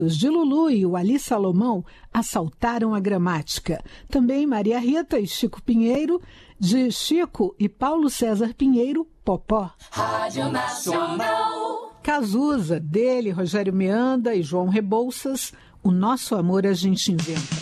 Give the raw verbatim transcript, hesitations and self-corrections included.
Os de Lulu e o Ali Salomão assaltaram a gramática. Também Maria Rita e Chico Pinheiro, de Chico e Paulo César Pinheiro, Popó. Rádio Nacional. Cazuza, dele, Rogério Meanda e João Rebouças, O Nosso Amor a Gente Inventa.